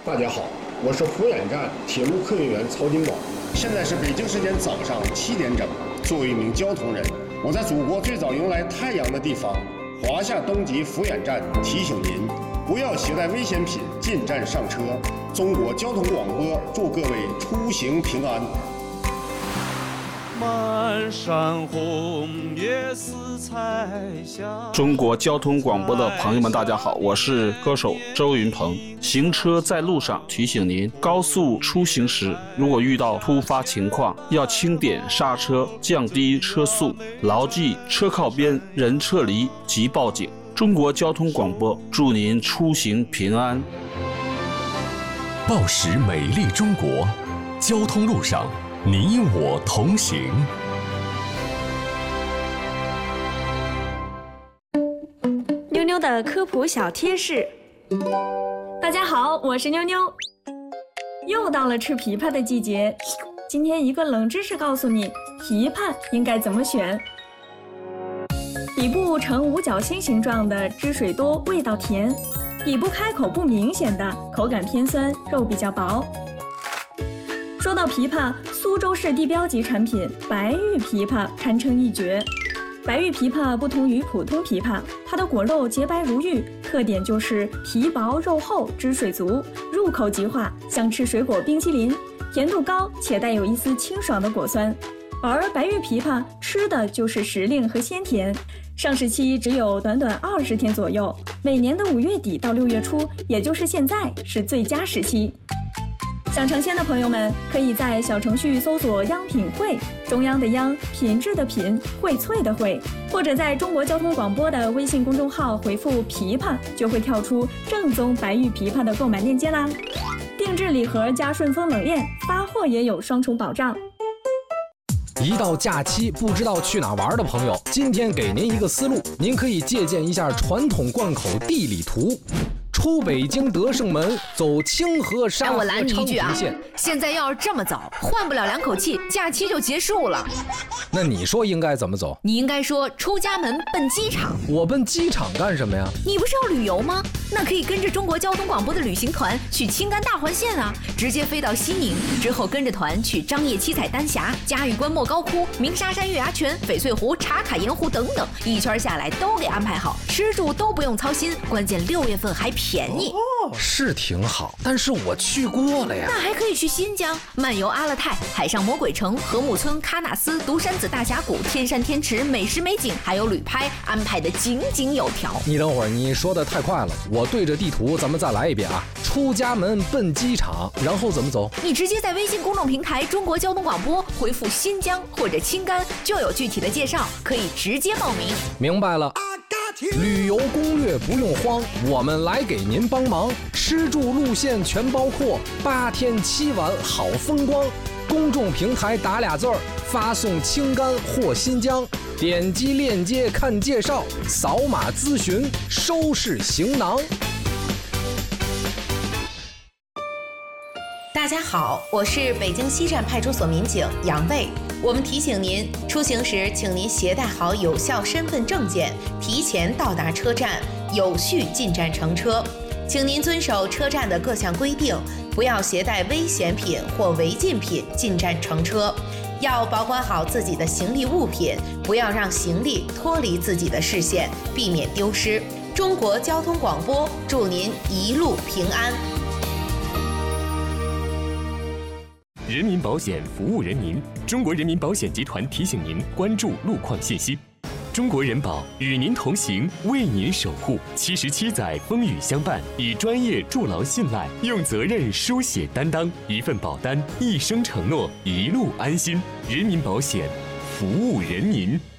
大家好，我是福远站铁路客运员曹金宝。现在是北京时间早上7点整。作为一名交通人，我在祖国最早迎来太阳的地方华夏东极福远站提醒您，不要携带危险品进站上车。中国交通广播祝各位出行平安。 满山红叶似彩霞。 中国交通广播的朋友们，大家好，我是歌手周云鹏。行车在路上，提醒您，高速出行时，如果遇到突发情况，要轻点刹车，降低车速，牢记车靠边，人撤离即报警。中国交通广播祝您出行平安。 报时美丽中国，交通路上你我同行。 妞妞的科普小贴士。大家好，我是妞妞。又到了吃枇杷的季节，今天一个冷知识告诉你，枇杷应该怎么选。底部呈五角星形状的，汁水多，味道甜；底部开口不明显的，口感偏酸，肉比较薄。说到枇杷，苏州市地标级产品白玉枇杷堪称一绝。白玉枇杷不同于普通枇杷，它的果肉洁白如玉，特点就是皮薄肉厚，汁水足，入口即化，像吃水果冰淇淋，甜度高且带有一丝清爽的果酸。而白玉枇杷吃的就是时令和鲜甜，上市期只有短短20天左右，每年的5月底到6月初，也就是现在是最佳时期。想尝鲜的朋友们，可以在小程序搜索央品汇，中央的央，品质的品，荟萃的荟，或者在中国交通广播的微信公众号回复枇杷，就会跳出正宗白玉枇杷的购买链接啦。定制礼盒加顺丰冷链，发货也有双重保障。 一到假期不知道去哪玩的朋友，今天给您一个思路，您可以借鉴一下传统贯口地理图。出北京德胜门，走清河沙河我拦你一句啊！ 线现在要是这么早，换不了2口气，假期就结束了。 那你说应该怎么走？ 你应该说出家门奔机场。 我奔机场干什么呀？ 你不是要旅游吗？那可以跟着中国交通广播的旅行团去青甘大环线啊，直接飞到西宁，之后跟着团去张掖七彩丹霞、嘉峪关莫高窟、鸣沙山月牙泉、翡翠湖、茶卡盐湖等等，一圈下来都给安排好，吃住都不用操心，关键6月份还便宜。 是挺好，但是我去过了呀。 那还可以去新疆漫游阿勒泰、海上魔鬼城、禾木村、喀纳斯、独山子大峡谷、天山天池、美食美景，还有旅拍，安排的井井有条。 你等会儿，你说的太快了，我对着地图咱们再来一遍啊。出家门奔机场，然后怎么走？ 你直接在微信公众平台中国交通广播回复新疆或者青甘，就有具体的介绍，可以直接报名。 明白了。旅游攻略不用慌，我们来给您帮忙，吃住路线全包括，8天7晚好风光。公众平台打2字儿，发送青甘或新疆，点击链接看介绍，扫码咨询，收拾行囊。 大家好，我是北京西站派出所民警杨卫。我们提醒您，出行时请您携带好有效身份证件，提前到达车站，有序进站乘车。请您遵守车站的各项规定，不要携带危险品或违禁品进站乘车。要保管好自己的行李物品，不要让行李脱离自己的视线，避免丢失。中国交通广播祝您一路平安。 人民保险服务人民，中国人民保险集团提醒您关注路况信息。中国人保与您同行，为您守护，77载风雨相伴，以专业筑牢信赖，用责任书写担当，一份保单，一生承诺，一路安心。人民保险服务人民。